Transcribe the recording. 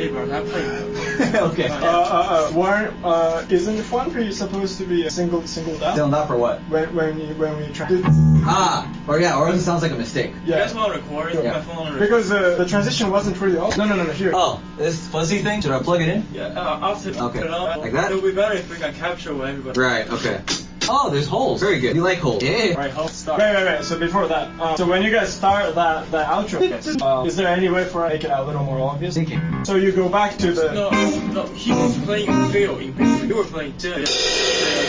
bro, not playing. Okay. Warren, isn't the fun for you supposed to be singled out? Singled out for what? When we try. Or it sounds like a mistake. You guys want to record? Yeah. My phone Because the transition wasn't really off. No, here. Oh, this fuzzy thing? Should I plug it in? Yeah, after Okay. put it on. Like that? It would be better if we can capture what everybody. Right, okay. Oh, there's holes. Very good. You like holes. Yeah. Alright, hope start. Right. So before that, so when you guys start that outro, is there any way for I to make it a little more obvious? Thinking. So you go back to the. No, he was playing field in baseball. You were playing